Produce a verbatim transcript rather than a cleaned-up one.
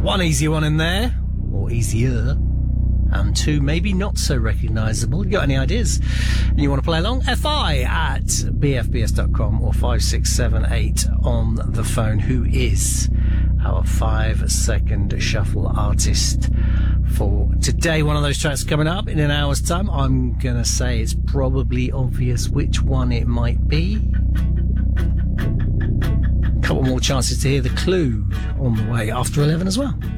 One easy one in there, or easier, and two maybe not so recognisable. You got any ideas and you want to play along? Fi at b f b s dot com or five six seven eight on the phone. Who is our five second shuffle artist for today? One of those tracks coming up in an hour's time. I'm going to say it's probably obvious which one it might be. A couple more chances to hear the clue on the way after eleven as well.